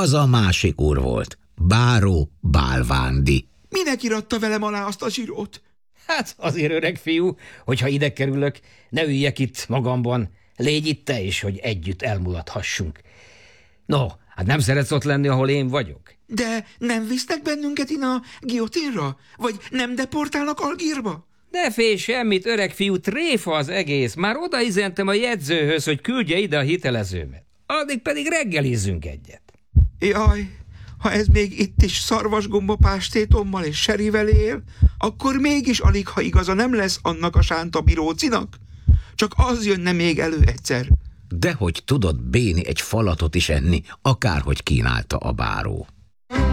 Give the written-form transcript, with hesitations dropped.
Az a másik úr volt, Báró Bálvándi. Minek iratta velem alá azt a zsirót? Hát azért, öreg fiú, hogyha ide kerülök, ne üljek itt magamban. Légy itt te is, hogy együtt elmulathassunk. No, hát nem szeretsz ott lenni, ahol én vagyok? De nem visznek bennünket innen a giotinra? Vagy nem deportálnak Algírba? Ne félj semmit, öreg fiú, tréfa az egész. Már odaüzentem a jegyzőhöz, hogy küldje ide a hitelezőmet. Addig pedig reggelizzünk egyet. Jaj, ha ez még itt is szarvasgomba pástétommal és serivel él, akkor mégis alig, ha igaza nem lesz annak a sánta birócinak. Csak az jönne még elő egyszer. Dehogy tudott Béni egy falatot is enni, akárhogy kínálta a báró.